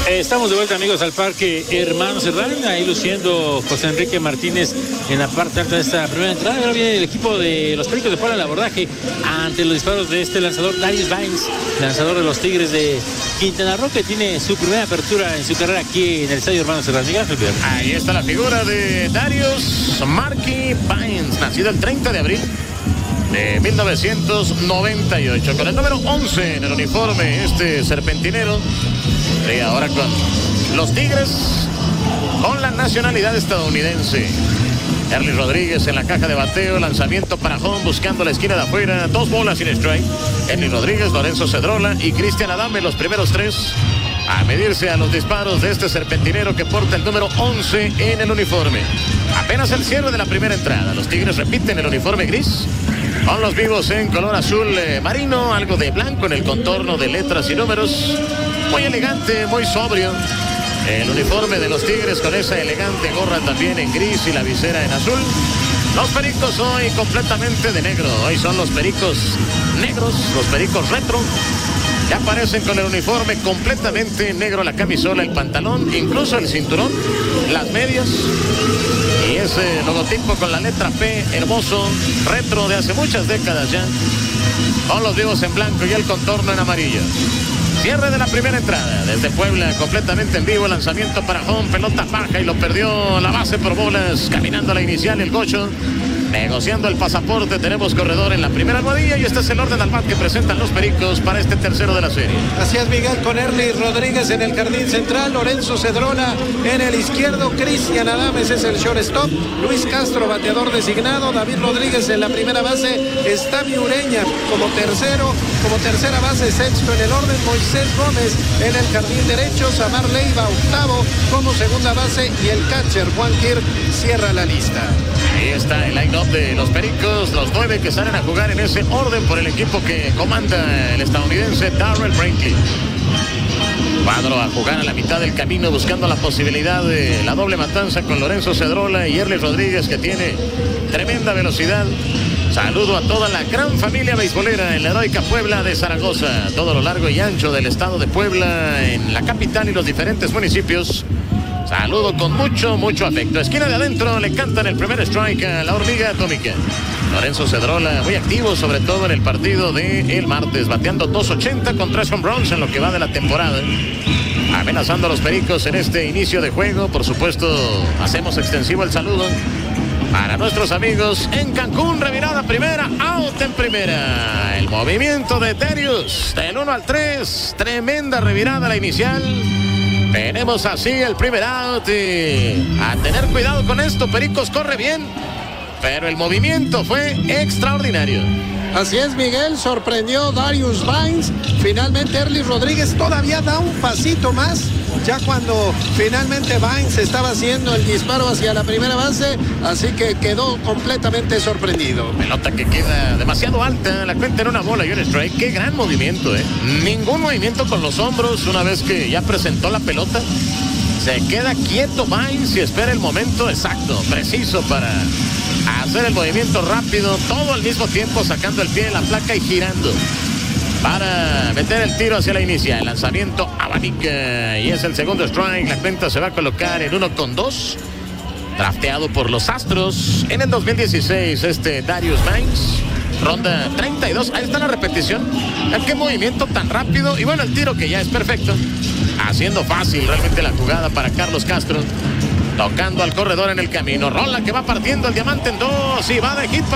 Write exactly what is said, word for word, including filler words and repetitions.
Estamos de vuelta, amigos, al Parque Hermano Cerdán, ahí luciendo José Enrique Martínez en la parte alta de esta primera entrada. Ahora viene el equipo de los Pericos de Puebla al abordaje ante los disparos de este lanzador Darius Vines, lanzador de los Tigres de Quintana Roo, que tiene su primera apertura en su carrera aquí en el Estadio Hermano Cerdán. Miguel Ángel. Ahí está la figura de Darius Marky Vines, nacido el treinta de abril de mil novecientos noventa y ocho, con el número once en el uniforme, este serpentinero. Y ahora con los Tigres, con la nacionalidad estadounidense. Erly Rodríguez en la caja de bateo, lanzamiento para home, buscando la esquina de afuera, dos bolas sin strike. Erly Rodríguez, Lorenzo Cedrola y Cristian Adame, los primeros tres a medirse a los disparos de este serpentinero que porta el número once en el uniforme. Apenas el cierre de la primera entrada, los Tigres repiten el uniforme gris con los vivos en color azul eh, marino, algo de blanco en el contorno de letras y números. Muy elegante, muy sobrio el uniforme de los Tigres, con esa elegante gorra también en gris y la visera en azul. Los Pericos hoy completamente de negro. Hoy son los Pericos negros, los Pericos retro. Ya aparecen con el uniforme completamente negro, la camisola, el pantalón, incluso el cinturón, las medias. Y ese logotipo con la letra P, hermoso, retro de hace muchas décadas ya. Con los vivos en blanco y el contorno en amarillo. Cierre de la primera entrada desde Puebla, completamente en vivo, lanzamiento para home, pelota baja y lo perdió la base por bolas, caminando a la inicial el Gocho, negociando el pasaporte. Tenemos corredor en la primera almohadilla y este es el orden al bat que presentan los Pericos para este tercero de la serie. Así es, Miguel, con Erly Rodríguez en el jardín central, Lorenzo Cedrola en el izquierdo, Cristian Adames es el shortstop, Luis Castro bateador designado, David Rodríguez en la primera base, Estavio Ureña como tercero, como tercera base, sexto en el orden, Moisés Gómez en el jardín derecho, Samar Leiva octavo como segunda base y el catcher Juan Kirk cierra la lista. Ahí está el line-up de los Pericos, los nueve que salen a jugar en ese orden por el equipo que comanda el estadounidense Darrell Brinkley. Cuadro a jugar a la mitad del camino, buscando la posibilidad de la doble matanza con Lorenzo Cedrola y Erly Rodríguez, que tiene tremenda velocidad. Saludo a toda la gran familia beisbolera en la heroica Puebla de Zaragoza, todo lo largo y ancho del estado de Puebla, en la capital y los diferentes municipios. Saludo con mucho, mucho afecto. Esquina de adentro, le cantan el primer strike a la hormiga atómica. Lorenzo Cedrola muy activo, sobre todo en el partido de el martes, bateando dos ochenta con tres home runs en lo que va de la temporada. Amenazando a los Pericos en este inicio de juego. Por supuesto, hacemos extensivo el saludo para nuestros amigos en Cancún. Revirada primera, out en primera. El movimiento de Darius del uno al tres. Tremenda revirada la inicial. Tenemos así el primer out y a tener cuidado con esto. Pericos corre bien, pero el movimiento fue extraordinario. Así es, Miguel, sorprendió Darius Vines. Finalmente Erly Rodríguez todavía da un pasito más. Ya cuando finalmente Vines estaba haciendo el disparo hacia la primera base, así que quedó completamente sorprendido. Pelota que queda demasiado alta, la cuenta en una bola y un strike. Qué gran movimiento, ¿eh? Ningún movimiento con los hombros una vez que ya presentó la pelota. Se queda quieto Vines y espera el momento exacto, preciso para hacer el movimiento rápido, todo al mismo tiempo sacando el pie de la placa y girando para meter el tiro hacia la inicial. Lanzamiento abanica y es el segundo strike. La cuenta se va a colocar en uno con dos. Drafteado por los Astros en el dos mil dieciséis este Darius Vines. Ronda treinta y dos. Ahí está la repetición. Qué movimiento tan rápido. Y bueno, el tiro que ya es perfecto. Haciendo fácil realmente la jugada para Carlos Castro. Tocando al corredor en el camino. Rola que va partiendo el diamante en dos y va de hit.